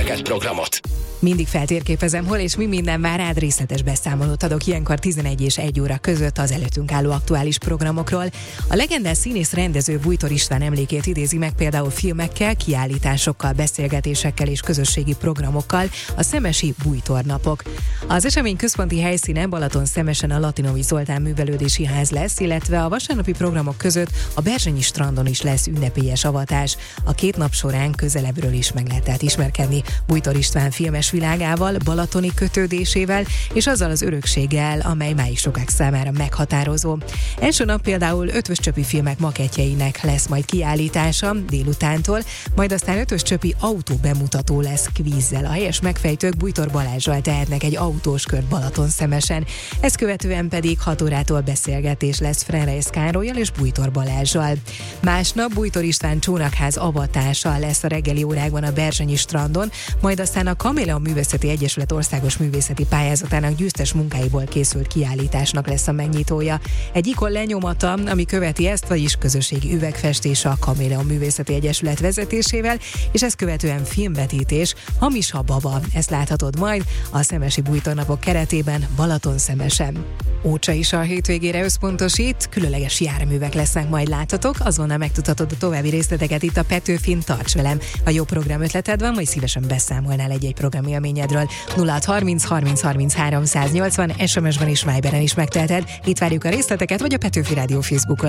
ismerkedj programot. Mindig feltérképezem, hol és mi minden vár rád, részletes beszámolót adok ilyenkor 11 és 1 óra között az előttünk álló aktuális programokról. A legendás színész rendező Bújtor István emlékét idézi meg például filmekkel, kiállításokkal, beszélgetésekkel és közösségi programokkal a Szemesi Bújtor napok. Az esemény központi helyszíne Balatonszemesen a Latinovi Zoltán művelődési ház lesz, illetve a vasárnapi programok között a Berzsenyi strandon is lesz ünnepélyes avatás. A 2 nap során közelebbről is meg lehet ismerkedni Bújtor István filmes világával, balatoni kötődésével és azzal az örökséggel, amely máig sokak számára meghatározó. Első nap például Ötvös Csöpi filmek makettjeinek lesz majd kiállítása délutántól, majd aztán Ötvös Csöpi autó bemutató lesz kvízzel. A helyes megfejtők Bújtor Balázsral tehetnek egy autós kört Balatonszemesen. Ezt követően pedig 6 órától beszélgetés lesz Frenreis Károllyal és Bújtor Balázsral. Másnap Bújtor István csónakház avatása lesz a reggeli órákban a Berzsenyi strandon, majd aztán a Kaméleon Művészeti Egyesület országos művészeti pályázatának győztes munkáiból készült kiállításnak lesz a megnyitója. Egy ikon lenyomata, ami követi ezt, vagyis közösségi üvegfestés a Kaméleon Művészeti Egyesület vezetésével, és ezt követően filmvetítés, Hamis a baba. Ezt láthatod majd a Szemesi Bújtor napok keretében Balatonszemesen. Ócsa is a hétvégére összpontosít, különleges járművek lesznek majd láthatók, azonnal megtudhatod a további részleteket itt a Petőfin, tarts velem. Ha jó programötleted van, vagy szívesen beszámolnál egy programélményedről. 0630 30 30 380, SMS-ben és Viberen is megteheted. Itt várjuk a részleteket, vagy a Petőfi Rádió Facebook